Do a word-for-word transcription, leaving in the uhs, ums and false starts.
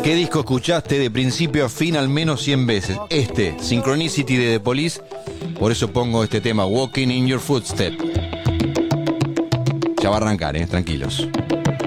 ¿Qué disco escuchaste de principio a fin al menos cien veces? Este, Synchronicity de The Police. Por eso pongo este tema, Walking in Your Footsteps. Ya va a arrancar, eh, tranquilos.